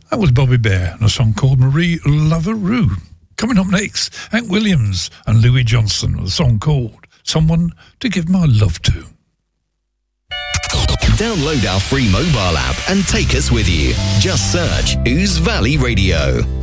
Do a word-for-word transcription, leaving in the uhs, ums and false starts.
That was Bobby Bear and a song called Marie Laverou. Coming up next, Hank Williams and Louis Johnson with a song called Someone to Give My Love To. Download our free mobile app and take us with you. Just search Ouse Valley Radio.